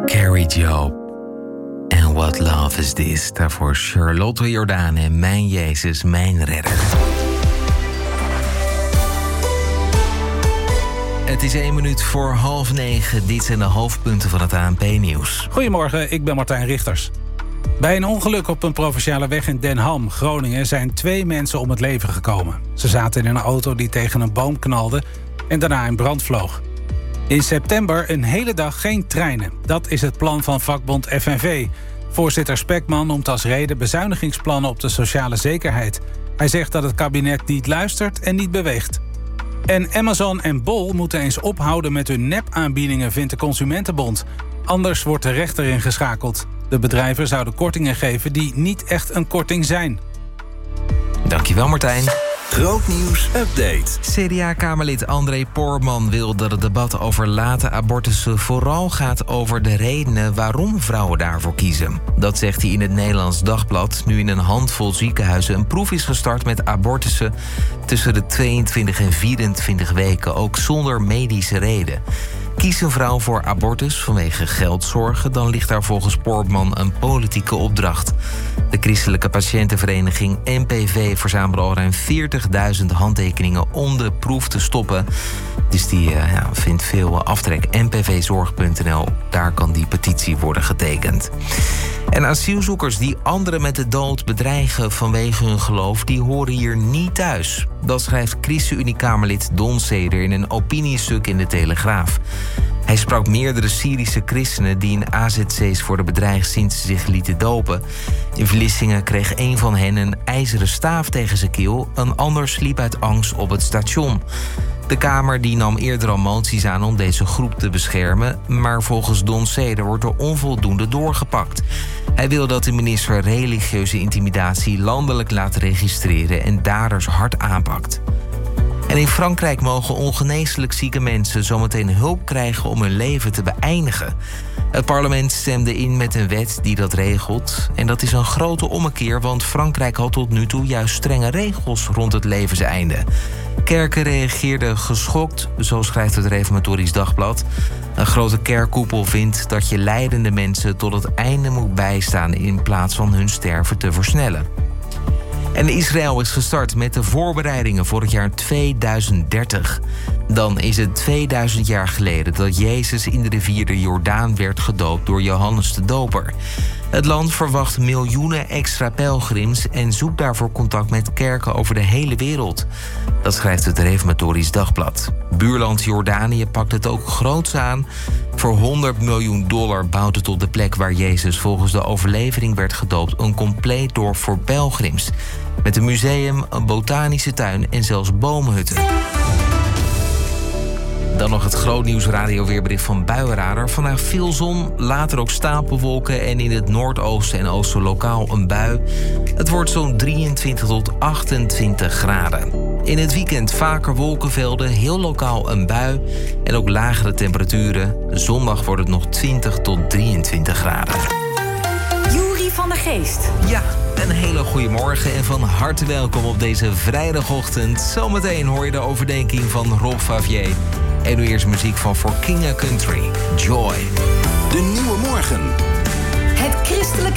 Carrie Job. En What Love Is This? Daarvoor Charlotte Jordaan en Mijn Jezus, Mijn Redder. Het is 1 minuut voor 8:30. Dit zijn de hoofdpunten van het ANP-nieuws. Goedemorgen, ik ben Martijn Richters. Bij een ongeluk op een provinciale weg in Den Ham, Groningen, zijn 2 mensen om het leven gekomen. Ze zaten in een auto die tegen een boom knalde en daarna in brand vloog. In september een hele dag geen treinen. Dat is het plan van vakbond FNV. Voorzitter Spekman noemt als reden bezuinigingsplannen op de sociale zekerheid. Hij zegt dat het kabinet niet luistert en niet beweegt. En Amazon en Bol moeten eens ophouden met hun nepaanbiedingen, vindt de Consumentenbond. Anders wordt de rechter ingeschakeld. De bedrijven zouden kortingen geven die niet echt een korting zijn. Dankjewel, Martijn. Grootnieuws update. CDA-kamerlid André Poorman wil dat het debat over late abortussen vooral gaat over de redenen waarom vrouwen daarvoor kiezen. Dat zegt hij in het Nederlands Dagblad, nu in een handvol ziekenhuizen een proef is gestart met abortussen tussen de 22 en 24 weken, ook zonder medische reden. Kiest een vrouw voor abortus vanwege geldzorgen, dan ligt daar volgens Poorman een politieke opdracht. De christelijke patiëntenvereniging NPV verzamelde al ruim 40.000 handtekeningen om de proef te stoppen. Dus die vindt veel aftrek. npvzorg.nl, daar kan die petitie worden getekend. En asielzoekers die anderen met de dood bedreigen vanwege hun geloof, die horen hier niet thuis. Dat schrijft ChristenUnie-kamerlid Don Seder in een opiniestuk in de Telegraaf. Hij sprak meerdere Syrische christenen die in AZC's worden bedreigd sinds ze zich lieten dopen. In Vlissingen kreeg een van hen een ijzeren staaf tegen zijn keel. Een ander sliep uit angst op het station. De Kamer die nam eerder al moties aan om deze groep te beschermen, maar volgens Don Seder wordt er onvoldoende doorgepakt. Hij wil dat de minister religieuze intimidatie landelijk laat registreren en daders hard aanpakt. En in Frankrijk mogen ongeneeslijk zieke mensen zometeen hulp krijgen om hun leven te beëindigen. Het parlement stemde in met een wet die dat regelt. En dat is een grote ommekeer, want Frankrijk had tot nu toe juist strenge regels rond het levenseinde. Kerken reageerden geschokt, zo schrijft het Reformatorisch Dagblad. Een grote kerkkoepel vindt dat je lijdende mensen tot het einde moet bijstaan in plaats van hun sterven te versnellen. En Israël is gestart met de voorbereidingen voor het jaar 2030. Dan is het 2000 jaar geleden dat Jezus in de rivier de Jordaan werd gedoopt door Johannes de Doper. Het land verwacht miljoenen extra pelgrims en zoekt daarvoor contact met kerken over de hele wereld. Dat schrijft het Reformatorisch Dagblad. Buurland Jordanië pakt het ook groots aan. Voor $100 miljoen bouwt het op de plek waar Jezus volgens de overlevering werd gedoopt een compleet dorp voor pelgrims. Met een museum, een botanische tuin en zelfs boomhutten. Dan nog het grootnieuws radioweerbericht van Buienradar. Vandaag veel zon, later ook stapelwolken en in het noordoosten en oosten lokaal een bui. Het wordt zo'n 23 tot 28 graden. In het weekend vaker wolkenvelden, heel lokaal een bui en ook lagere temperaturen. Zondag wordt het nog 20 tot 23 graden. Juri van der Geest. Ja, een hele goede morgen en van harte welkom op deze vrijdagochtend. Zometeen hoor je de overdenking van Rob Favier. En nu eerst muziek van For King and Country, Joy. De nieuwe morgen. Het christelijk